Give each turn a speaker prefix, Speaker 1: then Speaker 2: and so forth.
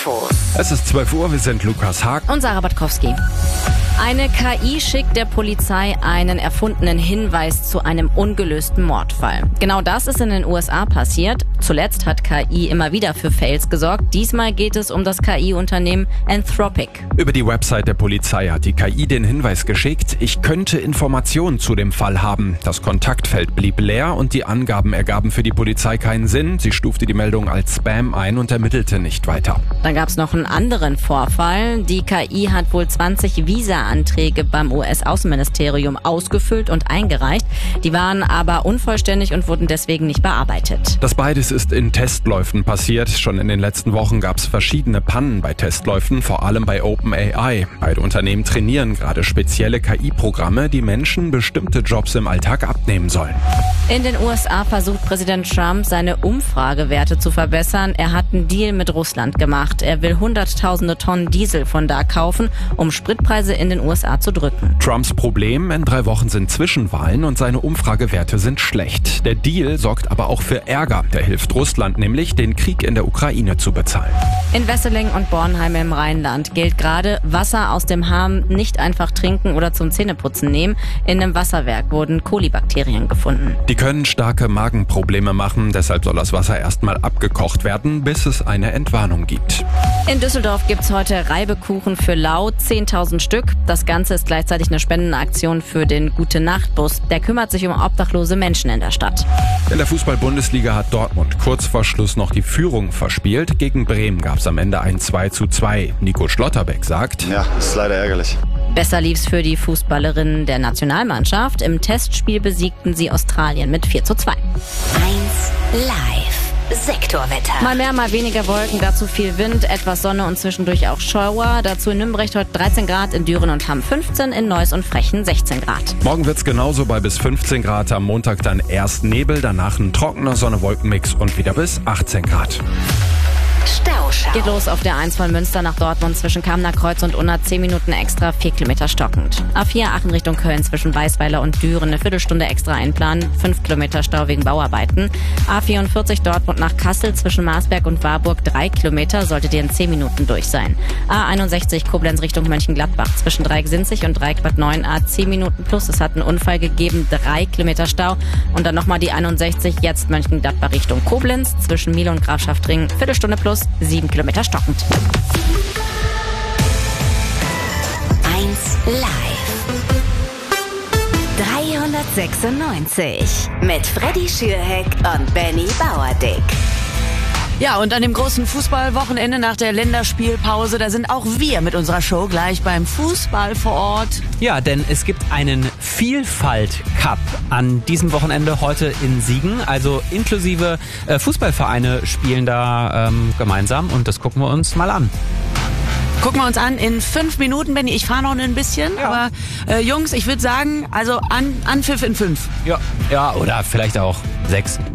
Speaker 1: Infos.
Speaker 2: Es ist 12 Uhr, wir sind Lukas Haag
Speaker 3: und Sarah Batkowski. Eine KI schickt der Polizei einen erfundenen Hinweis zu einem ungelösten Mordfall. Genau das ist in den USA passiert. Zuletzt hat KI immer wieder für Fails gesorgt. Diesmal geht es um das KI-Unternehmen Anthropic.
Speaker 2: Über die Website der Polizei hat die KI den Hinweis geschickt, ich könnte Informationen zu dem Fall haben. Das Kontaktfeld blieb leer und die Angaben ergaben für die Polizei keinen Sinn. Sie stufte die Meldung als Spam ein und ermittelte nicht weiter.
Speaker 3: Dann gab es noch einen anderen Vorfall. Die KI hat wohl 20 Visa-Anträge beim US-Außenministerium ausgefüllt und eingereicht. Die waren aber unvollständig und wurden deswegen nicht bearbeitet.
Speaker 2: Das beides ist in Testläufen passiert. Schon in den letzten Wochen gab es verschiedene Pannen bei Testläufen, vor allem bei OpenAI. Beide Unternehmen trainieren gerade spezielle KI-Programme, die Menschen bestimmte Jobs im Alltag abnehmen sollen.
Speaker 3: In den USA versucht Präsident Trump, seine Umfragewerte zu verbessern. Er hat einen Deal mit Russland gemacht. Er will hunderttausende Tonnen Diesel von da kaufen, um Spritpreise in den USA zu drücken.
Speaker 2: Trumps Problem, in 3 Wochen sind Zwischenwahlen und seine Umfragewerte sind schlecht. Der Deal sorgt aber auch für Ärger. Der hilft Russland nämlich, den Krieg in der Ukraine zu bezahlen.
Speaker 3: In Wesseling und Bornheim im Rheinland gilt gerade, Wasser aus dem Hahn nicht einfach trinken oder zum Zähneputzen nehmen. In einem Wasserwerk wurden Kolibakterien gefunden.
Speaker 2: Die können starke Magenprobleme machen, deshalb soll das Wasser erstmal abgekocht werden, bis es eine Entwarnung gibt.
Speaker 3: In Düsseldorf gibt's heute Reibekuchen für lau, 10.000 Stück. Das Ganze ist gleichzeitig eine Spendenaktion für den Gute-Nacht-Bus. Der kümmert sich um obdachlose Menschen in der Stadt.
Speaker 2: In der Fußball-Bundesliga hat Dortmund kurz vor Schluss noch die Führung verspielt. Gegen Bremen gab es am Ende ein 2:2. Nico Schlotterbeck sagt:
Speaker 4: Ja, ist leider ärgerlich.
Speaker 3: Besser lief's für die Fußballerinnen der Nationalmannschaft. Im Testspiel besiegten sie Australien mit 4:2.
Speaker 1: 1 Live. Sektorwetter.
Speaker 3: Mal mehr, mal weniger Wolken, dazu viel Wind, etwas Sonne und zwischendurch auch Schauer. Dazu in Nümbrecht heute 13 Grad, in Düren und Hamm 15, in Neuss und Frechen 16 Grad.
Speaker 2: Morgen wird's genauso bei bis 15 Grad. Am Montag dann erst Nebel, danach ein trockener Sonne-Wolken-Mix und wieder bis 18 Grad.
Speaker 1: Stauschau.
Speaker 3: Geht los auf der 1 von Münster nach Dortmund zwischen Kamener Kreuz und Unna, 10 Minuten extra, 4 Kilometer stockend. A4 Aachen Richtung Köln zwischen Weißweiler und Düren, eine Viertelstunde extra einplanen, 5 Kilometer Stau wegen Bauarbeiten. A44 Dortmund nach Kassel zwischen Marsberg und Warburg, 3 Kilometer, solltet ihr in 10 Minuten durch sein. A61 Koblenz Richtung Mönchengladbach zwischen Dreieck-Sinzig und Dreieck-Bad Neuenahr, 10 Minuten plus, es hat einen Unfall gegeben, 3 Kilometer Stau. Und dann nochmal die 61 jetzt Mönchengladbach Richtung Koblenz zwischen Miele und Grafschaftring, Viertelstunde plus, 7 Kilometer stockend.
Speaker 1: 1 Live. 396 mit Freddy Schürheck und Benny Bauerdick.
Speaker 5: Ja, und an dem großen Fußballwochenende nach der Länderspielpause, da sind auch wir mit unserer Show gleich beim Fußball vor Ort.
Speaker 6: Ja, denn es gibt einen Vielfalt-Cup an diesem Wochenende heute in Siegen. Also inklusive Fußballvereine spielen da gemeinsam und das gucken wir uns mal an.
Speaker 5: Gucken wir uns an in 5 Minuten, Benni. Ich fahre noch ein bisschen, aber Jungs, ich würde sagen, also Anpfiff in 5.
Speaker 6: Ja, oder vielleicht auch 6.